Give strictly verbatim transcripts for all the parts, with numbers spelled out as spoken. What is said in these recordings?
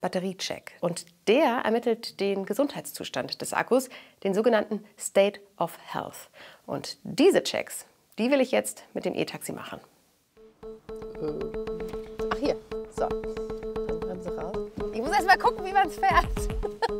Batteriecheck. Und der ermittelt den Gesundheitszustand des Akkus, den sogenannten State of Health. Und diese Checks, die will ich jetzt mit dem E-Taxi machen. Ach hier, so. Bremse raus. Ich muss erst mal gucken, wie man es fährt.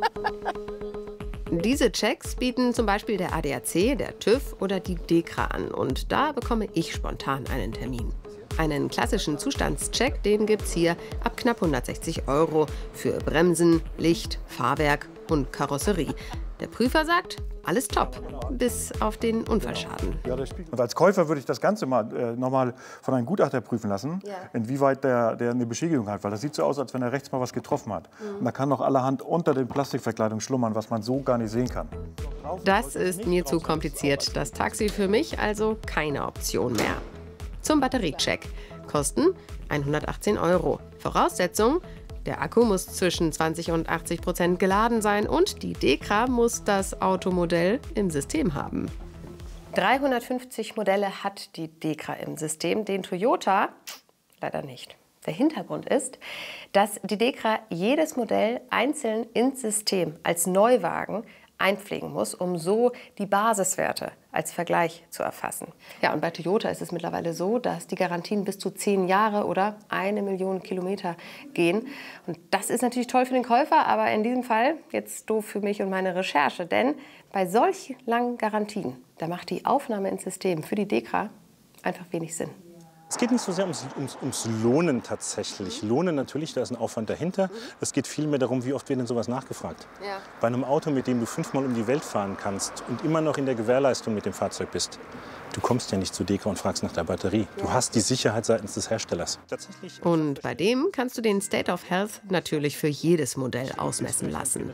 Diese Checks bieten zum Beispiel der A D A C, der TÜV oder die DEKRA an. Und da bekomme ich spontan einen Termin. Einen klassischen Zustandscheck, den gibt's hier ab knapp hundertsechzig Euro für Bremsen, Licht, Fahrwerk und Karosserie. Der Prüfer sagt, alles top, bis auf den Unfallschaden. Und als Käufer würde ich das Ganze mal äh, noch mal von einem Gutachter prüfen lassen, ja. inwieweit der, der eine Beschädigung hat. Weil das sieht so aus, als wenn er rechts mal was getroffen hat. Mhm. Und da kann noch allerhand unter den Plastikverkleidungen schlummern, was man so gar nicht sehen kann. Das ist mir zu kompliziert. Das Taxi für mich also keine Option mehr. Zum Batteriecheck. Kosten hundertachtzehn Euro. Voraussetzung: der Akku muss zwischen zwanzig und achtzig Prozent geladen sein und die DEKRA muss das Automodell im System haben. dreihundertfünfzig Modelle hat die DEKRA im System, den Toyota leider nicht. Der Hintergrund ist, dass die DEKRA jedes Modell einzeln ins System als Neuwagen einpflegen muss, um so die Basiswerte als Vergleich zu erfassen. Ja, und bei Toyota ist es mittlerweile so, dass die Garantien bis zu zehn Jahre oder eine Million Kilometer gehen. Und das ist natürlich toll für den Käufer, aber in diesem Fall jetzt doof für mich und meine Recherche. Denn bei solch langen Garantien, da macht die Aufnahme ins System für die DEKRA einfach wenig Sinn. Es geht nicht so sehr ums, ums, ums Lohnen tatsächlich. Lohnen natürlich, da ist ein Aufwand dahinter. Es geht vielmehr darum, wie oft wird denn sowas nachgefragt. Ja. Bei einem Auto, mit dem du fünfmal um die Welt fahren kannst und immer noch in der Gewährleistung mit dem Fahrzeug bist, du kommst ja nicht zu DEKRA und fragst nach der Batterie. Du hast die Sicherheit seitens des Herstellers. Tatsächlich. Und bei dem kannst du den State of Health natürlich für jedes Modell ausmessen lassen.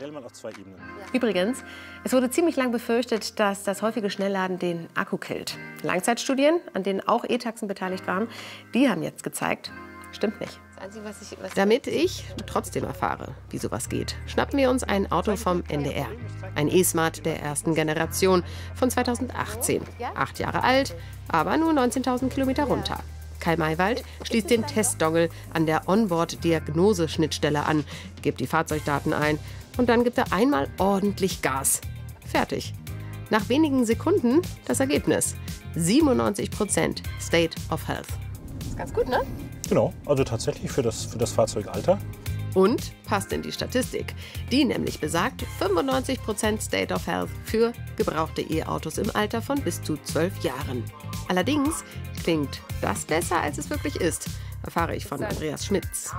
Übrigens, es wurde ziemlich lang befürchtet, dass das häufige Schnellladen den Akku killt. Langzeitstudien, an denen auch E-Taxen beteiligt waren, die haben jetzt gezeigt, stimmt nicht. Das Einzige, was ich, was Damit ich trotzdem erfahre, wie sowas geht, schnappen wir uns ein Auto vom N D R. Ein E-Smart der ersten Generation von zweitausendachtzehn. Acht Jahre alt, aber nur neunzehntausend Kilometer runter. Kai Maywald schließt den Testdongle an der Onboard-Diagnose-Schnittstelle an, gibt die Fahrzeugdaten ein und dann gibt er einmal ordentlich Gas. Fertig. Nach wenigen Sekunden das Ergebnis. siebenundneunzig Prozent State of Health. Das ist ganz gut, ne? Genau, also tatsächlich für das, für das Fahrzeugalter. Und passt in die Statistik. Die nämlich besagt fünfundneunzig Prozent State of Health für gebrauchte E-Autos im Alter von bis zu zwölf Jahren. Allerdings klingt das besser, als es wirklich ist, erfahre ich von Andreas Schmitz.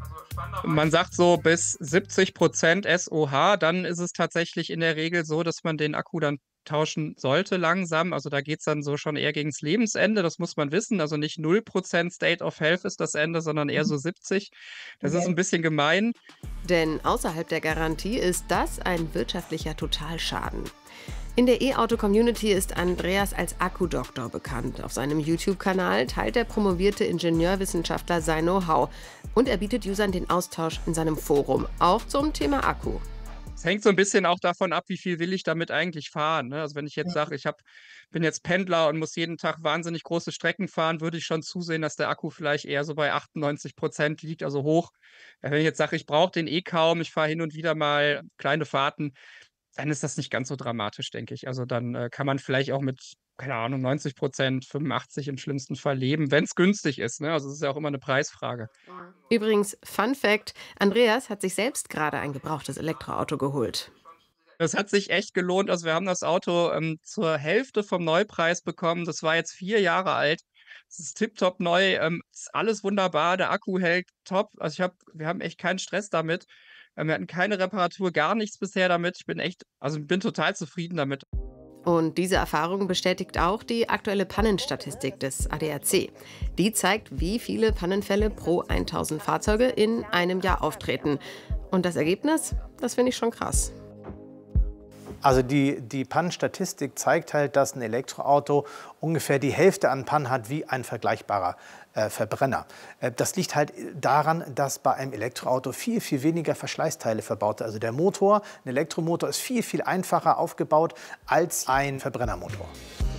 Man sagt so bis siebzig Prozent S O H, dann ist es tatsächlich in der Regel so, dass man den Akku dann tauschen sollte langsam. Also da geht es dann so schon eher gegens Lebensende, das muss man wissen. Also nicht null Prozent State of Health ist das Ende, sondern eher so siebzig. Das ist ein bisschen gemein. Denn außerhalb der Garantie ist das ein wirtschaftlicher Totalschaden. In der E-Auto-Community ist Andreas als Akkudoktor bekannt. Auf seinem YouTube-Kanal teilt der promovierte Ingenieurwissenschaftler sein Know-how. Und er bietet Usern den Austausch in seinem Forum, auch zum Thema Akku. Es hängt so ein bisschen auch davon ab, wie viel will ich damit eigentlich fahren. Ne? Also wenn ich jetzt sage, ich hab, bin jetzt Pendler und muss jeden Tag wahnsinnig große Strecken fahren, würde ich schon zusehen, dass der Akku vielleicht eher so bei achtundneunzig Prozent liegt, also hoch. Ja, wenn ich jetzt sage, ich brauche den eh kaum, ich fahre hin und wieder mal kleine Fahrten, dann ist das nicht ganz so dramatisch, denke ich. Also dann äh, kann man vielleicht auch mit, keine Ahnung, neunzig Prozent, fünfundachtzig im schlimmsten Fall leben, wenn es günstig ist. Ne? Also es ist ja auch immer eine Preisfrage. Übrigens, Fun Fact, Andreas hat sich selbst gerade ein gebrauchtes Elektroauto geholt. Das hat sich echt gelohnt. Also wir haben das Auto ähm, zur Hälfte vom Neupreis bekommen. Das war jetzt vier Jahre alt. Es ist tipptopp neu, ähm, ist alles wunderbar. Der Akku hält top. Also ich hab, wir haben echt keinen Stress damit. Ähm, wir hatten keine Reparatur, gar nichts bisher damit. Ich bin echt, also bin total zufrieden damit. Und diese Erfahrung bestätigt auch die aktuelle Pannenstatistik des A D A C. Die zeigt, wie viele Pannenfälle pro tausend Fahrzeuge in einem Jahr auftreten. Und das Ergebnis, das finde ich schon krass. Also die, die Pannenstatistik zeigt halt, dass ein Elektroauto ungefähr die Hälfte an Pannen hat wie ein vergleichbarer äh, Verbrenner. Äh, das liegt halt daran, dass bei einem Elektroauto viel, viel weniger Verschleißteile verbaut sind. Also der Motor, ein Elektromotor, ist viel, viel einfacher aufgebaut als ein Verbrennermotor.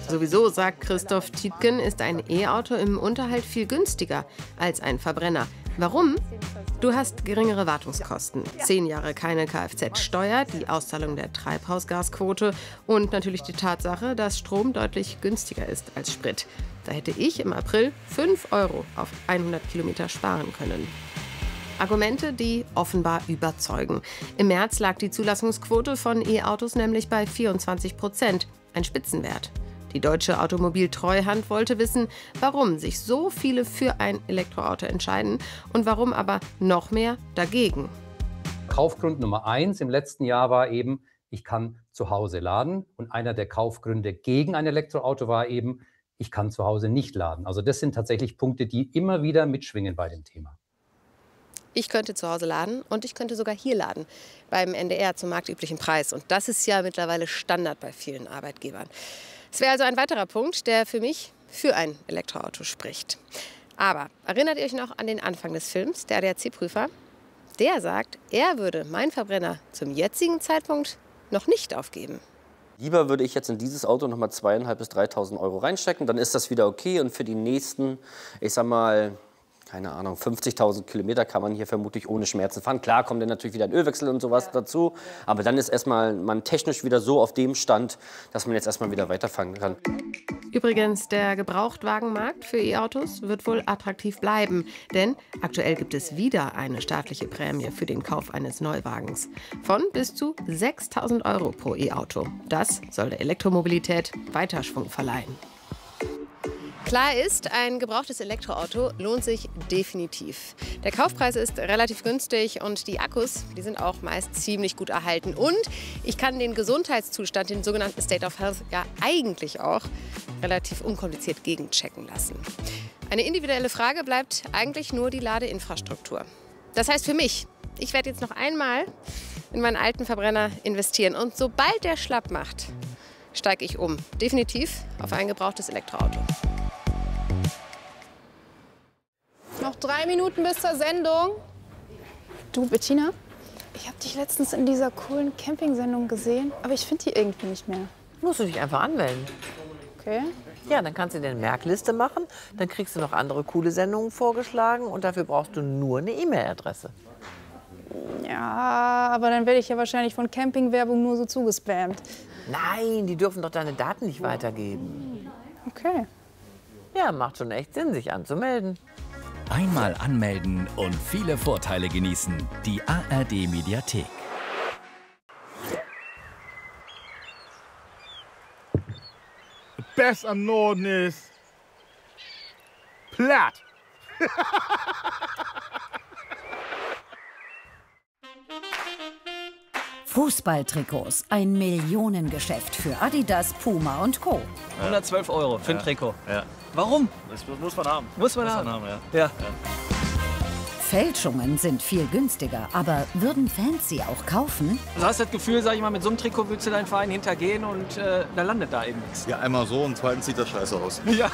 Sowieso, sagt Christoph Tietgen, ist ein E-Auto im Unterhalt viel günstiger als ein Verbrenner. Warum? Du hast geringere Wartungskosten, zehn Jahre keine Kfz-Steuer, die Auszahlung der Treibhausgasquote und natürlich die Tatsache, dass Strom deutlich günstiger ist als Sprit. Da hätte ich im April fünf Euro auf hundert Kilometer sparen können. Argumente, die offenbar überzeugen. Im März lag die Zulassungsquote von E-Autos nämlich bei vierundzwanzig Prozent, ein Spitzenwert. Die deutsche Automobiltreuhand wollte wissen, warum sich so viele für ein Elektroauto entscheiden und warum aber noch mehr dagegen. Kaufgrund Nummer eins im letzten Jahr war eben, ich kann zu Hause laden. Und einer der Kaufgründe gegen ein Elektroauto war eben, ich kann zu Hause nicht laden. Also das sind tatsächlich Punkte, die immer wieder mitschwingen bei dem Thema. Ich könnte zu Hause laden und ich könnte sogar hier laden, beim N D R zum marktüblichen Preis. Und das ist ja mittlerweile Standard bei vielen Arbeitgebern. Es wäre also ein weiterer Punkt, der für mich für ein Elektroauto spricht. Aber erinnert ihr euch noch an den Anfang des Films, der A D A C-Prüfer? Der sagt, er würde meinen Verbrenner zum jetzigen Zeitpunkt noch nicht aufgeben. Lieber würde ich jetzt in dieses Auto noch mal zweitausendfünfhundert bis dreitausend Euro reinstecken, dann ist das wieder okay. Und für die nächsten, ich sag mal, keine Ahnung, fünfzigtausend Kilometer kann man hier vermutlich ohne Schmerzen fahren. Klar kommt dann natürlich wieder ein Ölwechsel und sowas ja. dazu, aber dann ist erstmal man technisch wieder so auf dem Stand, dass man jetzt erstmal wieder weiterfahren kann. Übrigens, der Gebrauchtwagenmarkt für E-Autos wird wohl attraktiv bleiben, denn aktuell gibt es wieder eine staatliche Prämie für den Kauf eines Neuwagens von bis zu sechstausend Euro pro E-Auto. Das soll der Elektromobilität weiter Schwung verleihen. Klar ist, ein gebrauchtes Elektroauto lohnt sich definitiv. Der Kaufpreis ist relativ günstig und die Akkus, die sind auch meist ziemlich gut erhalten. Und ich kann den Gesundheitszustand, den sogenannten State of Health, ja eigentlich auch relativ unkompliziert gegenchecken lassen. Eine individuelle Frage bleibt eigentlich nur die Ladeinfrastruktur. Das heißt für mich, ich werde jetzt noch einmal in meinen alten Verbrenner investieren und sobald der schlapp macht, steige ich um. Definitiv auf ein gebrauchtes Elektroauto. Noch drei Minuten bis zur Sendung. Du, Bettina, ich habe dich letztens in dieser coolen Camping-Sendung gesehen, aber ich finde die irgendwie nicht mehr. Musst du dich einfach anmelden. Okay. Ja, dann kannst du dir eine Merkliste machen, dann kriegst du noch andere coole Sendungen vorgeschlagen und dafür brauchst du nur eine E-Mail-Adresse. Ja, aber dann werde ich ja wahrscheinlich von Camping-Werbung nur so zugespammt. Nein, die dürfen doch deine Daten nicht weitergeben. Okay. Ja, macht schon echt Sinn, sich anzumelden. Einmal anmelden und viele Vorteile genießen. Die A R D-Mediathek. The best am Norden ist platt. Fußballtrikots, ein Millionengeschäft für Adidas, Puma und Co. hundertzwölf Euro für ein ja. Trikot. Ja. Warum? Das muss man haben. Muss man muss haben. Man haben ja. Ja. Ja. Fälschungen sind viel günstiger, aber würden Fans sie auch kaufen? Du hast das Gefühl, sag ich mal, mit so einem Trikot willst du deinen Verein hintergehen und äh, da landet da eben nichts. Ja, einmal so und zweitens sieht das scheiße aus. Ja.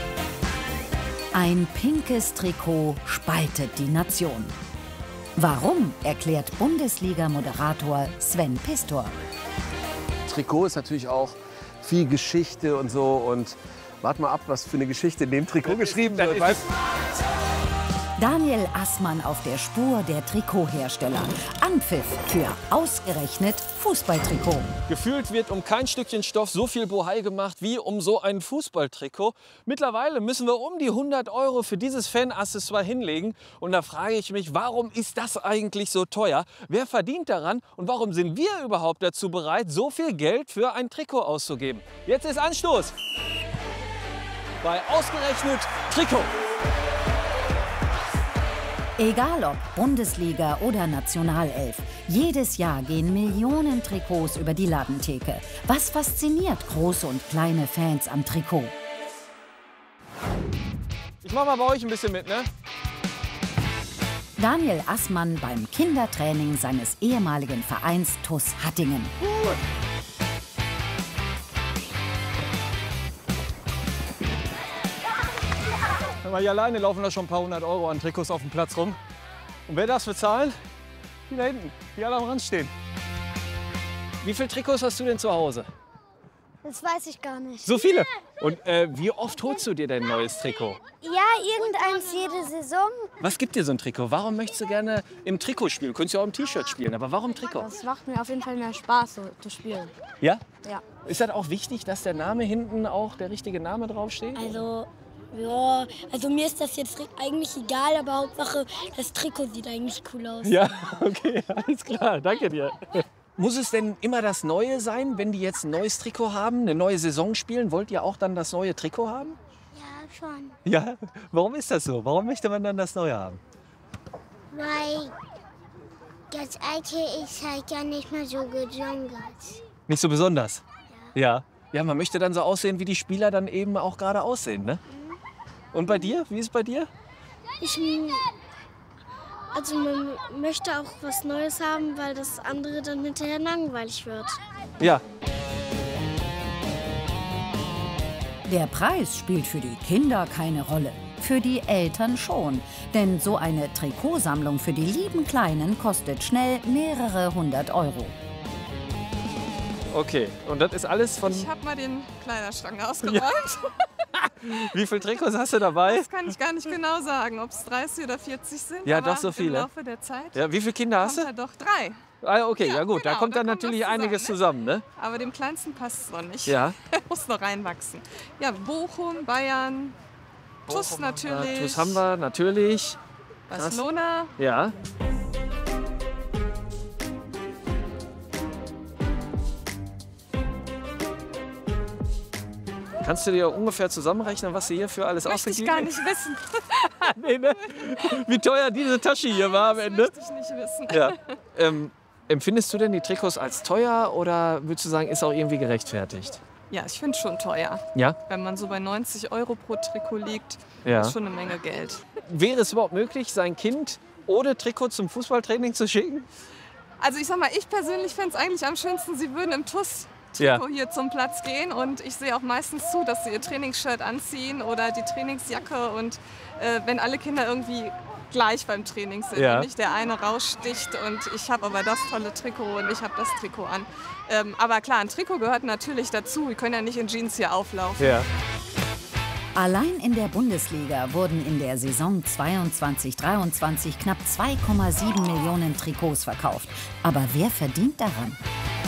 Ein pinkes Trikot spaltet die Nation. Warum, erklärt Bundesliga-Moderator Sven Pistor. Trikot ist natürlich auch viel Geschichte und so. Und wart mal ab, was für eine Geschichte in dem Trikot geschrieben wird. Weißt? Daniel Assmann auf der Spur der Trikothersteller. Anpfiff für ausgerechnet Fußballtrikot. Gefühlt wird um kein Stückchen Stoff so viel Bohai gemacht wie um so ein Fußballtrikot. Mittlerweile müssen wir um die hundert Euro für dieses Fan-Accessoire hinlegen. Und da frage ich mich, warum ist das eigentlich so teuer? Wer verdient daran? Und warum sind wir überhaupt dazu bereit, so viel Geld für ein Trikot auszugeben? Jetzt ist Anstoß bei ausgerechnet Trikot. Egal ob Bundesliga oder Nationalelf, jedes Jahr gehen Millionen Trikots über die Ladentheke. Was fasziniert große und kleine Fans am Trikot? Ich mach mal bei euch ein bisschen mit, ne? Daniel Assmann beim Kindertraining seines ehemaligen Vereins T U S Hattingen. Gut. Aber hier alleine laufen da schon ein paar hundert Euro an Trikots auf dem Platz rum. Und wer darf es bezahlen? Die da hinten, die alle am Rand stehen. Wie viele Trikots hast du denn zu Hause? Das weiß ich gar nicht. So viele? Und äh, wie oft holst du dir dein neues Trikot? Ja, irgendeins jede Saison. Was gibt dir so ein Trikot? Warum möchtest du gerne im Trikot spielen? Du könntest ja auch im T-Shirt spielen, aber warum Trikot? Das macht mir auf jeden Fall mehr Spaß, so zu spielen. Ja? Ja. Ist das auch wichtig, dass der Name hinten auch der richtige Name draufsteht? Also, ja, also mir ist das jetzt eigentlich egal, aber Hauptsache, das Trikot sieht eigentlich cool aus. Ja, okay, alles klar, danke dir. Muss es denn immer das Neue sein, wenn die jetzt ein neues Trikot haben, eine neue Saison spielen? Wollt ihr auch dann das neue Trikot haben? Ja, schon. Ja, warum ist das so? Warum möchte man dann das Neue haben? Weil das alte ist halt ja nicht mehr so besonders. Nicht so besonders? Ja. Ja, ja, man möchte dann so aussehen, wie die Spieler dann eben auch gerade aussehen, ne? Und bei dir? Wie ist es bei dir? Ich, also man möchte auch was Neues haben, weil das andere dann hinterher langweilig wird. Ja. Der Preis spielt für die Kinder keine Rolle, für die Eltern schon. Denn so eine Trikotsammlung für die lieben Kleinen kostet schnell mehrere hundert Euro. Okay, und das ist alles von... Ich habe mal den Kleiderschrank ausgeräumt. Ja. Wie viele Trikots hast du dabei? Das kann ich gar nicht genau sagen, ob es dreißig oder vierzig sind. Ja, aber doch so viele. Im Laufe der Zeit. Ja, wie viele Kinder hast du? Kommt da doch drei. Ah, okay, ja, ja gut, genau, da kommt da dann kommt natürlich zusammen, einiges ne? zusammen, ne? Aber dem Kleinsten passt es noch nicht. Ja. Er muss noch reinwachsen. Ja, Bochum, Bayern, T U S natürlich. T U S haben wir, natürlich. Barcelona. Ja. Kannst du dir ungefähr zusammenrechnen, was sie hier für alles Möchte ausgegeben ich haben? gar nicht wissen. Nee, ne? Wie teuer diese Tasche hier war am Ende? Das möchte ich nicht wissen. Ja. Ähm, empfindest du denn die Trikots als teuer oder würdest du sagen, ist auch irgendwie gerechtfertigt? Ja, ich finde es schon teuer. Ja? Wenn man so bei neunzig Euro pro Trikot liegt, Ja. ist schon eine Menge Geld. Wäre es überhaupt möglich, sein Kind ohne Trikot zum Fußballtraining zu schicken? Also ich sag mal, ich persönlich fände es eigentlich am schönsten, sie würden im T U S Ja. Trikot hier zum Platz gehen und ich sehe auch meistens zu, dass sie ihr Trainingsshirt anziehen oder die Trainingsjacke und äh, wenn alle Kinder irgendwie gleich beim Training sind Ja. und nicht der eine raussticht und ich habe aber das tolle Trikot und ich habe das Trikot an. Ähm, aber klar, ein Trikot gehört natürlich dazu. Wir können ja nicht in Jeans hier auflaufen. Ja. Allein in der Bundesliga wurden in der Saison zweiundzwanzig dreiundzwanzig knapp zwei Komma sieben Millionen Trikots verkauft. Aber wer verdient daran?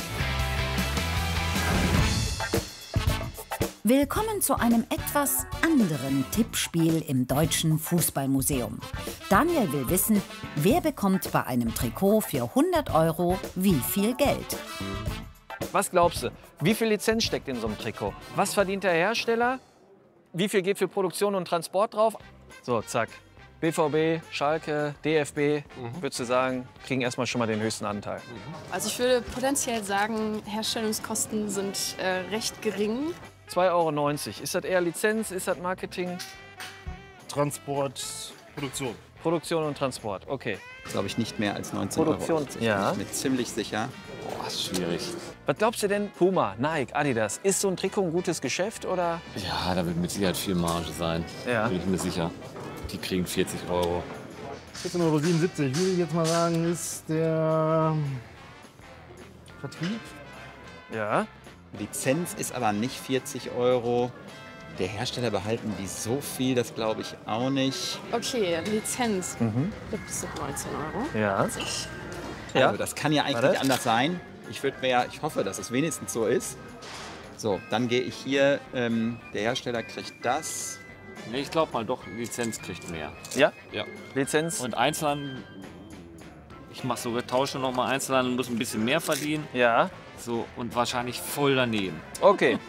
Willkommen zu einem etwas anderen Tippspiel im Deutschen Fußballmuseum. Daniel will wissen, wer bekommt bei einem Trikot für hundert Euro wie viel Geld? Was glaubst du? Wie viel Lizenz steckt in so einem Trikot? Was verdient der Hersteller? Wie viel geht für Produktion und Transport drauf? So, zack. B V B, Schalke, D F B, mhm. würdest du sagen, kriegen erstmal schon mal den höchsten Anteil. Also ich würde potenziell sagen, Herstellungskosten sind äh, recht gering. zwei Euro neunzig. Ist das eher Lizenz, ist das Marketing? Transport, Produktion. Produktion und Transport, okay. Glaube ich nicht mehr als neunzehn Produktion, Euro. ja. Ich bin mir ziemlich sicher. Boah, ist schwierig. Was glaubst du denn, Puma, Nike, Adidas, ist so ein Trikot ein gutes Geschäft oder? Ja, da wird mit Sicherheit viel Marge sein. Ja. Bin ich mir sicher. Die kriegen vierzig Euro. vierzehn Euro siebenundsiebzig, würde ich jetzt mal sagen, ist der Vertrieb. Ja. Lizenz ist aber nicht vierzig Euro. Der Hersteller behalten die so viel, das glaube ich auch nicht. Okay, Lizenz Mhm. gibt es neunzehn Euro. Ja. Also das kann ja eigentlich Warte. nicht anders sein. Ich würde mir, ich hoffe, dass es wenigstens so ist. So, dann gehe ich hier. Ähm, der Hersteller kriegt das. Nee, ich glaube mal doch, Lizenz kriegt mehr. Ja? Ja. Lizenz? Und Einzelhandel, ich mache sogar Tausche noch mal. Einzelhandel muss ein bisschen mehr verdienen. Ja. So, und wahrscheinlich voll daneben. Okay.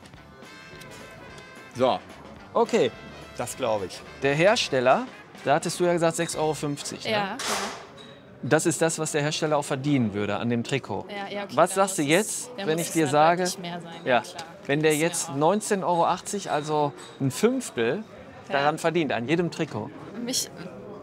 So. Okay. Das glaube ich. Der Hersteller, da hattest du ja gesagt sechs Euro fünfzig. Ja, Ne? ja. Das ist das, was der Hersteller auch verdienen würde an dem Trikot. Ja, ja, okay, was da sagst du muss jetzt, es- da wenn muss ich es dir dann sage, deutlich mehr sein, ja, ja, klar. wenn der jetzt neunzehn Euro achtzig, also ein Fünftel, Ja. daran verdient, an jedem Trikot? Mich,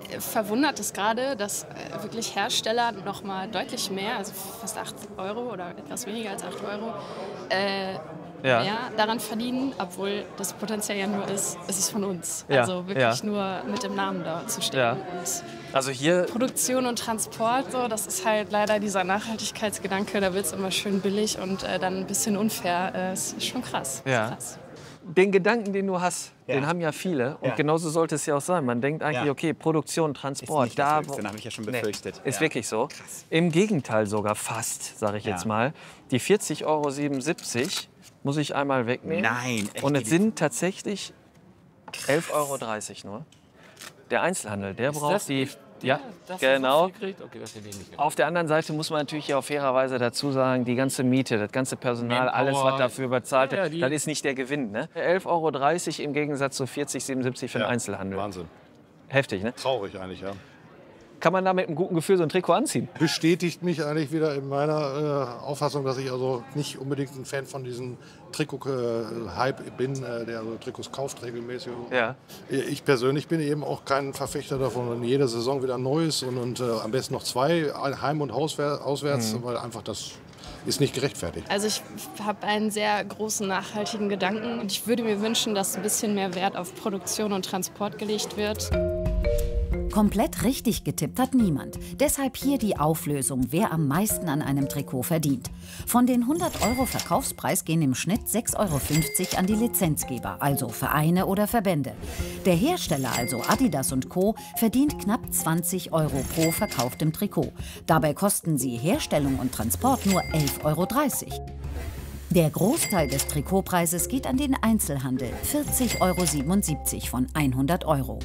verwundert es gerade, dass äh, wirklich Hersteller noch mal deutlich mehr, also fast acht Euro oder etwas weniger als acht Euro, äh, Ja. mehr daran verdienen, obwohl das potenziell ja nur ist, es ist von uns. Ja, Also wirklich ja. nur mit dem Namen da zu stehen. Ja. Und Also hier Produktion und Transport, so, das ist halt leider dieser Nachhaltigkeitsgedanke, da wird es immer schön billig und äh, dann ein bisschen unfair. Äh, es ist schon krass. Ja. Ist krass. Den Gedanken, den du hast, Ja. den haben ja viele. Und Ja. genauso sollte es ja auch sein. Man denkt eigentlich, Ja. okay, Produktion, Transport, Ist nicht da. erfolgt, den habe ich ja schon befürchtet. Nee, ist Ja. wirklich so. Im Gegenteil sogar fast, sage ich Ja. jetzt mal. Die vierzig Euro siebenundsiebzig muss ich einmal wegnehmen. Nein, echt? Und es sind tatsächlich elf Euro dreißig nur. Der Einzelhandel, der Ist braucht das die. echt? Ja, dass ihr so genau. viel kriegt? Okay, das hätte ich nicht gedacht. Auf der anderen Seite muss man natürlich hier auch fairerweise dazu sagen, die ganze Miete, das ganze Personal, Manpower. alles, was dafür bezahlt wird, Ja, ja, die- das ist nicht der Gewinn. Ne? elf Euro dreißig im Gegensatz zu vierzig, siebenundsiebzig für den Ja, Einzelhandel. Wahnsinn. Heftig, ne? Traurig eigentlich, ja. Kann man da mit einem guten Gefühl so ein Trikot anziehen? Bestätigt mich eigentlich wieder in meiner äh, Auffassung, dass ich also nicht unbedingt ein Fan von diesem Trikot-Hype bin, äh, der also Trikots kauft regelmäßig. Ja. Ich persönlich bin eben auch kein Verfechter davon, wenn jede Saison wieder ein neues und, und äh, am besten noch zwei, heim- und Hauswär- auswärts, Mhm. weil einfach das ist nicht gerechtfertigt. Also ich habe einen sehr großen nachhaltigen Gedanken und ich würde mir wünschen, dass ein bisschen mehr Wert auf Produktion und Transport gelegt wird. Komplett richtig getippt hat niemand. Deshalb hier die Auflösung, wer am meisten an einem Trikot verdient. Von den hundert Euro Verkaufspreis gehen im Schnitt sechs Euro fünfzig an die Lizenzgeber, also Vereine oder Verbände. Der Hersteller, also Adidas und Co., verdient knapp zwanzig Euro pro verkauftem Trikot. Dabei kosten sie Herstellung und Transport nur elf Euro dreißig. Der Großteil des Trikotpreises geht an den Einzelhandel, vierzig Euro siebenundsiebzig von hundert Euro.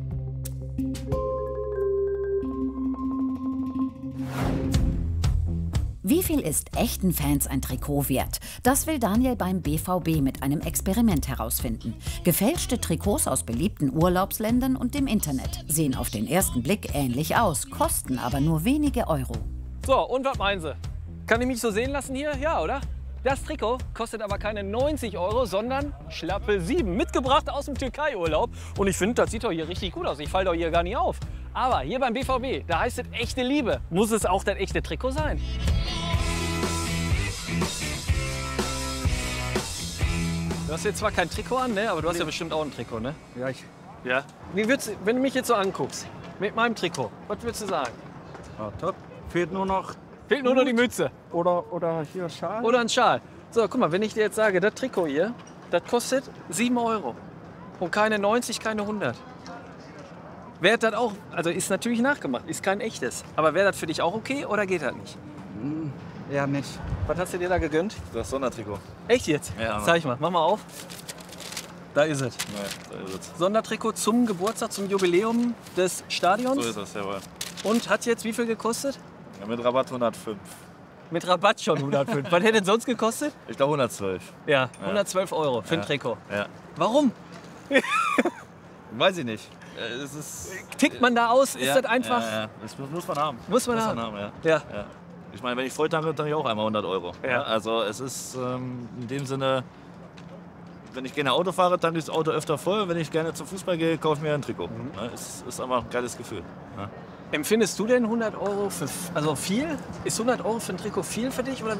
Wie viel ist echten Fans ein Trikot wert? Das will Daniel beim B V B mit einem Experiment herausfinden. Gefälschte Trikots aus beliebten Urlaubsländern und dem Internet sehen auf den ersten Blick ähnlich aus, kosten aber nur wenige Euro. So, und was meinen Sie? Kann ich mich so sehen lassen hier? Ja, oder? Das Trikot kostet aber keine neunzig Euro, sondern schlappe sieben. Mitgebracht aus dem Türkei-Urlaub. Und ich finde, das sieht doch hier richtig gut aus. Ich falle doch hier gar nicht auf. Aber hier beim B V B, da heißt es echte Liebe. Muss es auch das echte Trikot sein? Du hast jetzt zwar kein Trikot an, ne? Aber du hast ja bestimmt auch ein Trikot, ne? Ja, ich. Ja. Wie würdest, du- wenn du mich jetzt so anguckst, mit meinem Trikot, was würdest du sagen? Ja, top. Fehlt nur noch. Fehlt nur noch die Mütze. Oder, oder hier Schal. Oder ein Schal. So, guck mal, wenn ich dir jetzt sage, das Trikot hier, das kostet sieben Euro. Und keine neunzig, keine hundert. Wäre das auch, also ist natürlich nachgemacht, ist kein echtes. Aber wäre das für dich auch okay oder geht das nicht? Hm, eher nicht. Was hast du dir da gegönnt? Das Sondertrikot. Echt jetzt? Ja, Mann. Zeig mal, mach mal auf. Da ist es. Ja, da ist es. Sondertrikot zum Geburtstag, zum Jubiläum des Stadions. So ist es, jawohl. Und hat jetzt wie viel gekostet? Ja, mit Rabatt hundertfünf. Mit Rabatt schon hundertfünf. Was hätte es sonst gekostet? Ich glaube hundertzwölf. Ja, hundertzwölf Euro für ein Ja. Trikot. Ja. Warum? Weiß ich nicht. Äh, Es ist, Tickt man da aus? Ist ja, das einfach? Ja, ja. Das muss, muss man haben. Muss man haben. ja. Ja. ja. Ich meine, wenn ich voll tanke, tanke ich auch einmal hundert Euro. Ja. Also es ist ähm, in dem Sinne, wenn ich gerne Auto fahre, tanke ich das Auto öfter voll. Wenn ich gerne zum Fußball gehe, kaufe ich mir ein Trikot. Mhm. Ne? Es ist einfach ein geiles Gefühl. Ne? Empfindest du denn hundert Euro für, also viel? Ist hundert Euro für ein Trikot viel für dich oder